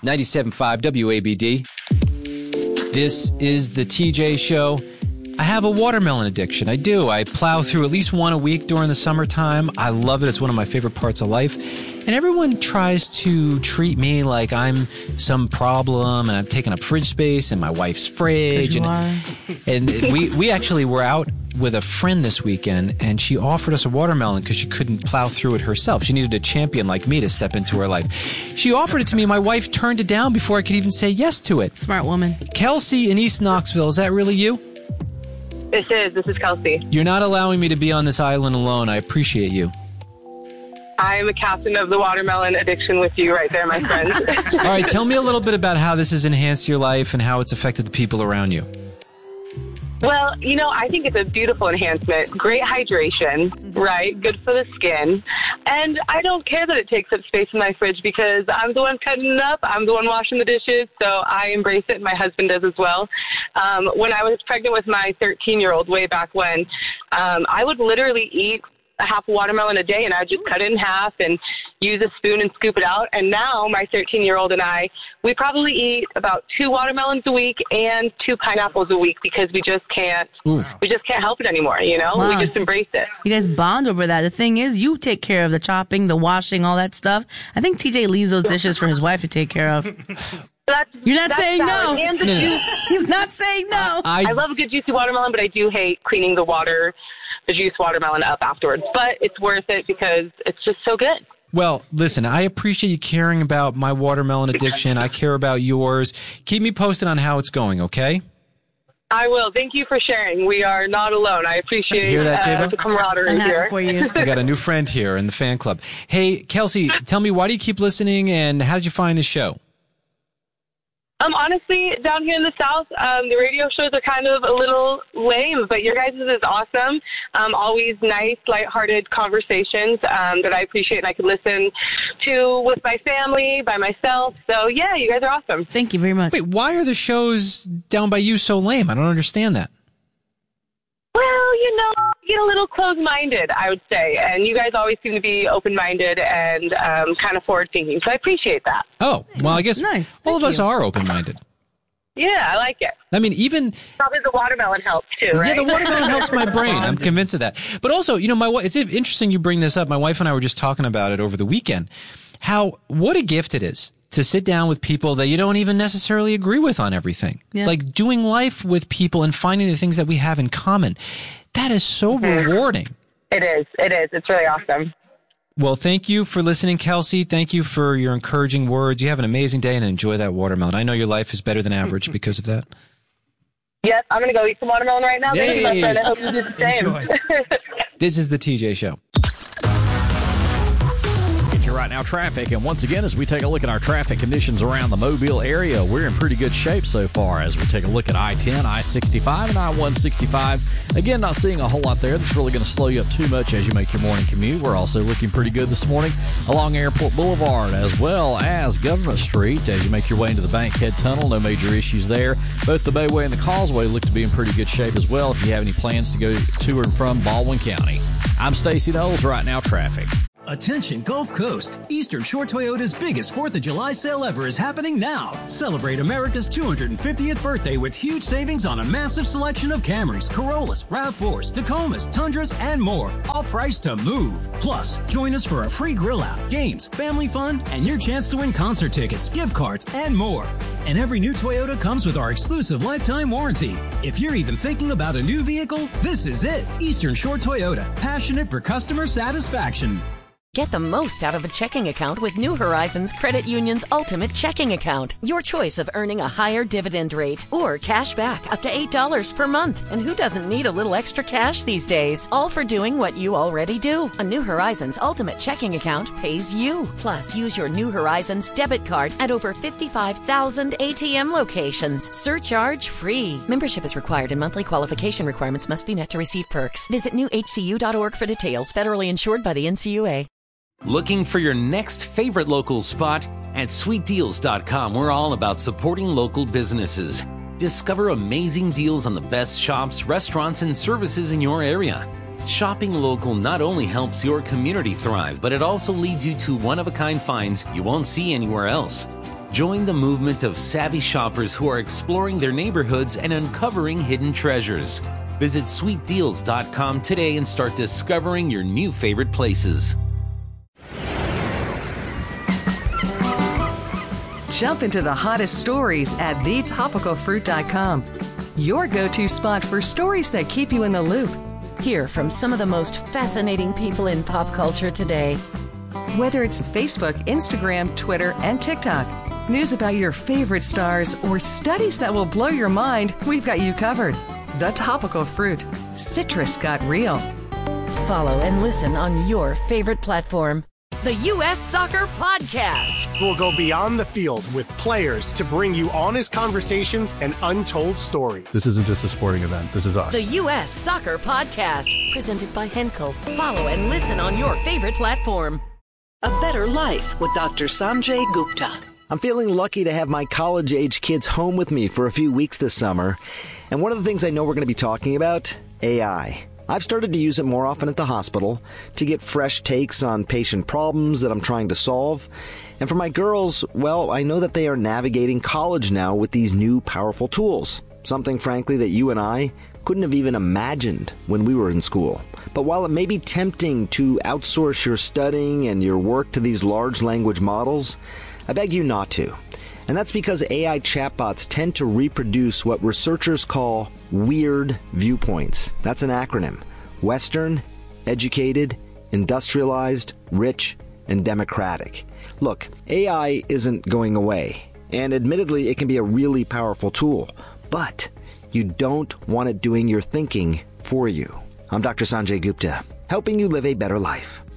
97.5 WABD. This is the TJ Show. I have a watermelon addiction. I do. I plow through at least one a week during the summertime. I love it. It's one of my favorite parts of life. And everyone tries to treat me like I'm some problem and I'm taking up fridge space in my wife's fridge. And we actually were out with a friend this weekend, and she offered us a watermelon because she couldn't plow through it herself. She needed a champion like me to step into her life. She offered it to me. My wife turned it down before I could even say yes to it. Smart woman. Kelsey in East Knoxville, is that really you? This is Kelsey. You're not allowing me to be on this island alone. I appreciate you. I am a captain of the watermelon addiction with you right there, my friend. All right, tell me a little bit about how this has enhanced your life and how it's affected the people around you. Well, I think it's a beautiful enhancement. Great hydration, right? Good for the skin. And I don't care that it takes up space in my fridge because I'm the one cutting it up. I'm the one washing the dishes. So I embrace it, and my husband does as well. When I was pregnant with my 13-year-old way back when, I would literally eat a half a watermelon a day, and I'd just cut it in half and use a spoon and scoop it out. And now my 13-year-old and I, we probably eat about 2 watermelons a week and 2 pineapples a week because we just can't help it anymore, Wow. We just embrace it. You guys bond over that. The thing is, you take care of the chopping, the washing, all that stuff. I think TJ leaves those dishes for his wife to take care of. You're not saying no. He's not saying no. I love a good juicy watermelon, but I do hate cleaning the juice watermelon up afterwards. But it's worth it because it's just so good. Well, listen, I appreciate you caring about my watermelon addiction. I care about yours. Keep me posted on how it's going, okay? I will. Thank you for sharing. We are not alone. I appreciate the camaraderie here. For you. I got a new friend here in the fan club. Hey, Kelsey, tell me, why do you keep listening, and how did you find the show? Honestly, down here in the South, the radio shows are kind of a little lame, but your guys' is awesome. Always nice, lighthearted conversations that I appreciate and I can listen to with my family, by myself. So, yeah, you guys are awesome. Thank you very much. Wait, why are the shows down by you so lame? I don't understand that. Well, get a little closed-minded, I would say. And you guys always seem to be open-minded and kind of forward-thinking. So I appreciate that. Oh, well, I guess nice. all of us are open-minded. Yeah, I like it. I mean, even... Probably the watermelon helps, too, right? Yeah, the watermelon helps my brain. I'm convinced of that. But also, it's interesting you bring this up. My wife and I were just talking about it over the weekend. What a gift it is to sit down with people that you don't even necessarily agree with on everything. Yeah. Like doing life with people and finding the things that we have in common. That is so rewarding. It is. It's really awesome. Well, thank you for listening, Kelsey. Thank you for your encouraging words. You have an amazing day and enjoy that watermelon. I know your life is better than average because of that. Yep, I'm going to go eat some watermelon right now. Yay. My friend. I hope you do the same. This is the TJ Show. Right now traffic, and once again, as we take a look at our traffic conditions around the Mobile area, we're in pretty good shape so far as we take a look at I-10, I-65, and I-165. Again, not seeing a whole lot there that's really going to slow you up too much as you make your morning commute. We're also looking pretty good this morning along Airport Boulevard as well as Government Street as you make your way into the Bankhead Tunnel. No major issues there. Both the Bayway and the Causeway look to be in pretty good shape as well if you have any plans to go to and from Baldwin County. I'm Stacey Knowles. Right now traffic. Attention Gulf Coast! Eastern Shore Toyota's biggest 4th of July sale ever is happening now. Celebrate America's 250th birthday with huge savings on a massive selection of Camrys, Corollas, RAV4s, Tacomas, Tundras, and more. All priced to move. Plus, join us for a free grill out, games, family fun, and your chance to win concert tickets, gift cards, and more. And every new Toyota comes with our exclusive lifetime warranty. If you're even thinking about a new vehicle, this is it. Eastern Shore Toyota, passionate for customer satisfaction. Get the most out of a checking account with New Horizons Credit Union's Ultimate Checking Account. Your choice of earning a higher dividend rate or cash back up to $8 per month. And who doesn't need a little extra cash these days? All for doing what you already do. A New Horizons Ultimate Checking Account pays you. Plus, use your New Horizons debit card at over 55,000 ATM locations. Surcharge free. Membership is required and monthly qualification requirements must be met to receive perks. Visit newhcu.org for details. Federally insured by the NCUA. Looking for your next favorite local spot? At sweetdeals.com, we're all about supporting local businesses. Discover amazing deals on the best shops, restaurants, and services in your area. Shopping local not only helps your community thrive, but it also leads you to one-of-a-kind finds you won't see anywhere else. Join the movement of savvy shoppers who are exploring their neighborhoods and uncovering hidden treasures. Visit sweetdeals.com today and start discovering your new favorite places. Jump into the hottest stories at thetopicalfruit.com. Your go-to spot for stories that keep you in the loop. Hear from some of the most fascinating people in pop culture today. Whether it's Facebook, Instagram, Twitter, and TikTok, news about your favorite stars, or studies that will blow your mind, we've got you covered. The Topical Fruit. Citrus got real. Follow and listen on your favorite platform. The U.S. Soccer Podcast. We'll go beyond the field with players to bring you honest conversations and untold stories. This isn't just a sporting event. This is us. The U.S. Soccer Podcast. Presented by Henkel. Follow and listen on your favorite platform. A Better Life with Dr. Sanjay Gupta. I'm feeling lucky to have my college-age kids home with me for a few weeks this summer. And one of the things I know we're going to be talking about, AI. I've started to use it more often at the hospital to get fresh takes on patient problems that I'm trying to solve. And for my girls, well, I know that they are navigating college now with these new powerful tools. Something, frankly, that you and I couldn't have even imagined when we were in school. But while it may be tempting to outsource your studying and your work to these large language models, I beg you not to. And that's because AI chatbots tend to reproduce what researchers call weird viewpoints. That's an acronym. Western, educated, industrialized, rich, and democratic. Look, AI isn't going away. And admittedly, it can be a really powerful tool. But you don't want it doing your thinking for you. I'm Dr. Sanjay Gupta, helping you live a better life.